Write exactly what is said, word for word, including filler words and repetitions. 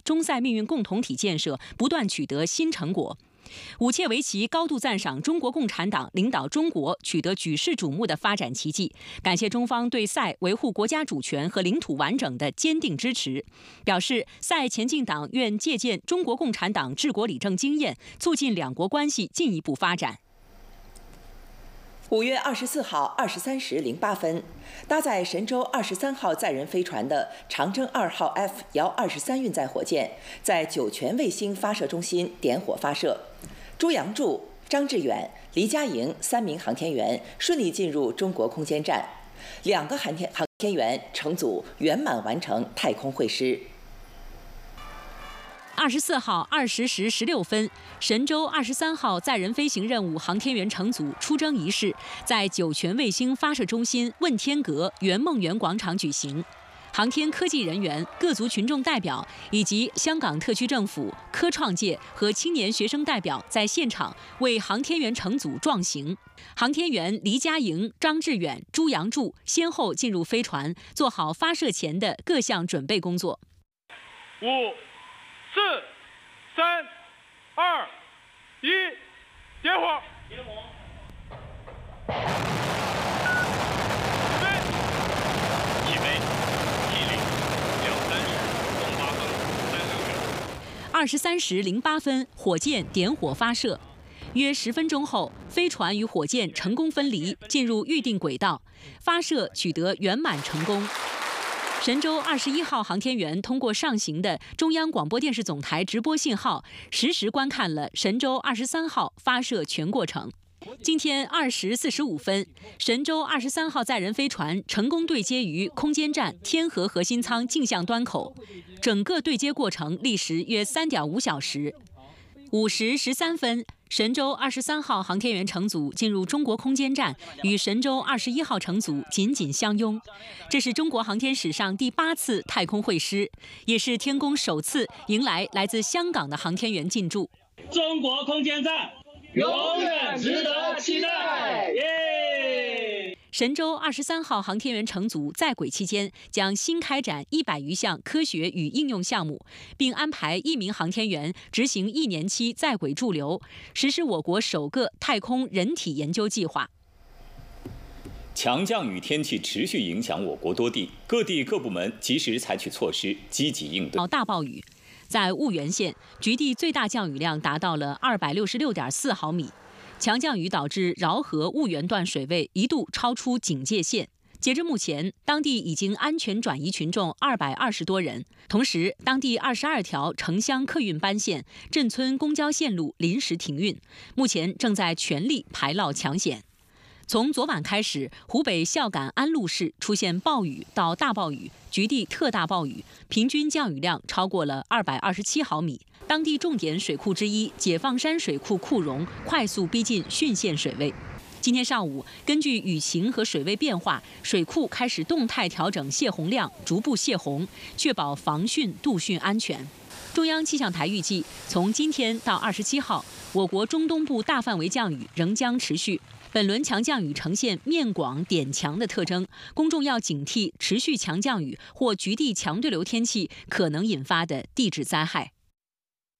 中塞命运共同体建设不断取得新成果。武切维奇高度赞赏中国共产党领导中国取得举世瞩目的发展奇迹，感谢中方对塞维护国家主权和领土完整的坚定支持，表示塞前进党愿借鉴中国共产党治国理政经验，促进两国关系进一步发展。 五月二十四号二十三时零八分，搭载神舟二十三号载人飞船的长征二号 F 遥二十三运载火箭在酒泉卫星发射中心点火发射，朱杨柱、张志远、黎佳莹三名航天员顺利进入中国空间站，两个航天航天员乘组圆满完成太空会师。 二十四号二十时十六分，神舟二十三号载人飞行任务航天员乘组出征仪式在酒泉卫星发射中心问天阁圆梦园广场举行。航天科技人员、各族群众代表以及香港特区政府、科创界和青年学生代表在现场为航天员乘组壮行。航天员黎佳莹、张志远、朱杨柱先后进入飞船，做好发射前的各项准备工作。 五。四、三、二、一，点火！点火！准备！一飞，一零，两三十，东八分，三六九。 二十三时零八分，火箭点火发射。约十分钟后，飞船与火箭成功分离，进入预定轨道，发射取得圆满成功。神舟二十一号航天员通过上行的中央广播电视总台直播信号，实时观看了神舟二十三号发射全过程。今天二时四十五分，神舟二十三号载人飞船成功对接于空间站天河核心舱镜像端口，整个对接过程历时约三点五小时。五时十三分，神舟二十三号航天员乘组进入中国空间站，与神舟二十一号乘组紧紧相拥。这是中国航天史上第八次太空会师，也是天宫首次迎来来自香港的航天员进驻。 中国空间站永远值得期待！耶！ 神舟二十三号航天员乘组在轨期间，将新开展一百余项科学与应用项目，并安排一名航天员执行一年期在轨驻留，实施我国首个太空人体研究计划。 强降雨天气持续影响我国多地，各地各部门及时采取措施，积极应对。 大暴雨，在婺源县，局地最大降雨量达到了二百六十六点四毫米。强降雨导致饶河婺源段水位一度超出警戒线。截至目前，当地已经安全转移群众二百二十多人。同时，当地二十二条城乡客运班线、镇村公交线路临时停运，目前正在全力排涝抢险。从昨晚开始，湖北孝感安陆市出现暴雨到大暴雨，局地特大暴雨，平均降雨量超过了二百二十七毫米。当地重点水库之一解放山水库库容快速逼近汛限水位。今天上午，根据雨情和水位变化，水库开始动态调整泄洪量，逐步泄洪，确保防汛渡汛安全。中央气象台预计，从今天到二十七号，我国中东部大范围降雨仍将持续。本轮强降雨呈现面广点强的特征，公众要警惕持续强降雨或局地强对流天气可能引发的地质灾害。